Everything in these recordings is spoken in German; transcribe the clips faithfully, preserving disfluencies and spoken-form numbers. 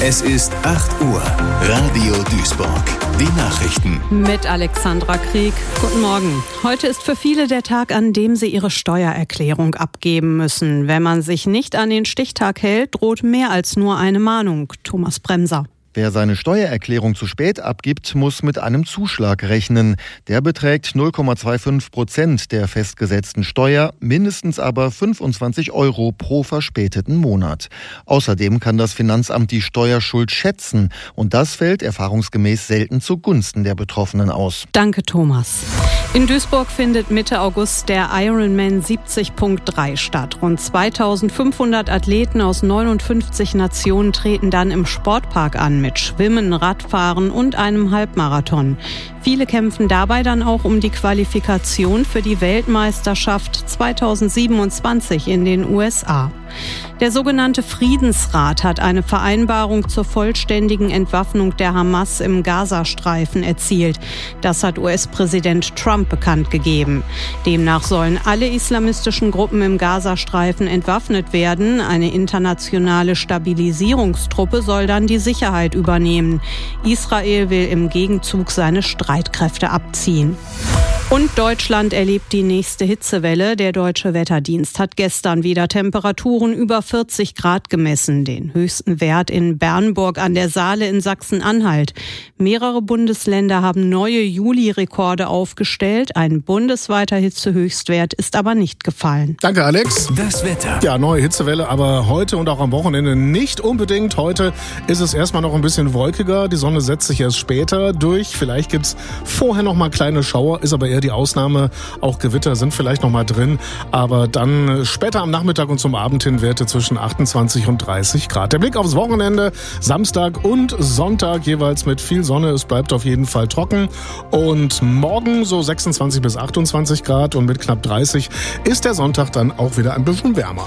Es ist acht Uhr. Radio Duisburg. Die Nachrichten. Mit Alexandra Krieg. Guten Morgen. Heute ist für viele der Tag, an dem sie ihre Steuererklärung abgeben müssen. Wenn man sich nicht an den Stichtag hält, droht mehr als nur eine Mahnung. Thomas Bremser. Wer seine Steuererklärung zu spät abgibt, muss mit einem Zuschlag rechnen. Der beträgt null Komma fünfundzwanzig Prozent der festgesetzten Steuer, mindestens aber fünfundzwanzig Euro pro verspäteten Monat. Außerdem kann das Finanzamt die Steuerschuld schätzen und das fällt erfahrungsgemäß selten zugunsten der Betroffenen aus. Danke, Thomas. In Duisburg findet Mitte August der Ironman siebzig Punkt drei statt. Rund zweitausendfünfhundert Athleten aus neunundfünfzig Nationen treten dann im Sportpark an mit Schwimmen, Radfahren und einem Halbmarathon. Viele kämpfen dabei dann auch um die Qualifikation für die Weltmeisterschaft zweitausendsiebenundzwanzig in den U S A. Der sogenannte Friedensrat hat eine Vereinbarung zur vollständigen Entwaffnung der Hamas im Gazastreifen erzielt. Das hat U S-Präsident Trump bekannt gegeben. Demnach sollen alle islamistischen Gruppen im Gazastreifen entwaffnet werden. Eine internationale Stabilisierungstruppe soll dann die Sicherheit übernehmen. Israel will im Gegenzug seine Streitkräfte abziehen. Und Deutschland erlebt die nächste Hitzewelle. Der Deutsche Wetterdienst hat gestern wieder Temperaturen über vierzig Grad gemessen. Den höchsten Wert in Bernburg an der Saale in Sachsen-Anhalt. Mehrere Bundesländer haben neue Juli-Rekorde aufgestellt. Ein bundesweiter Hitzehöchstwert ist aber nicht gefallen. Danke, Alex. Das Wetter. Ja, neue Hitzewelle, aber heute und auch am Wochenende nicht unbedingt. Heute ist es erstmal noch ein bisschen wolkiger. Die Sonne setzt sich erst später durch. Vielleicht gibt's vorher noch mal kleine Schauer, ist aber eher die Ausnahme. Auch Gewitter sind vielleicht noch mal drin, aber dann später am Nachmittag und zum Abend hin Werte zwischen achtundzwanzig und dreißig Grad. Der Blick aufs Wochenende, Samstag und Sonntag jeweils mit viel Sonne. Es bleibt auf jeden Fall trocken und morgen so sechsundzwanzig bis achtundzwanzig Grad und mit knapp dreißig ist der Sonntag dann auch wieder ein bisschen wärmer.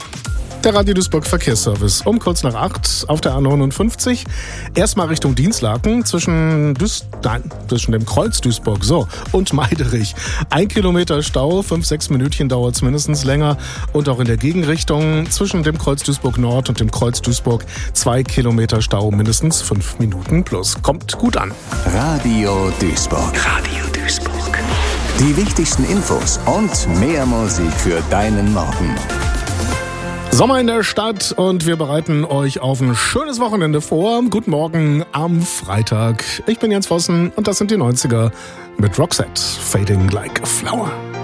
Der Radio Duisburg Verkehrsservice um kurz nach acht auf der A neunundfünfzig. Erstmal Richtung Dienstlaken zwischen, Duis- nein, zwischen dem Kreuz Duisburg so, und Meiderich. Ein Kilometer Stau, fünf, sechs Minütchen dauert es mindestens länger. Und auch in der Gegenrichtung zwischen dem Kreuz Duisburg Nord und dem Kreuz Duisburg zwei Kilometer Stau, mindestens fünf Minuten plus. Kommt gut an. Radio Duisburg. Radio Duisburg. Die wichtigsten Infos und mehr Musik für deinen Morgen. Sommer in der Stadt und wir bereiten euch auf ein schönes Wochenende vor. Guten Morgen am Freitag. Ich bin Jens Vossen und das sind die neunziger mit Roxette, Fading Like a Flower.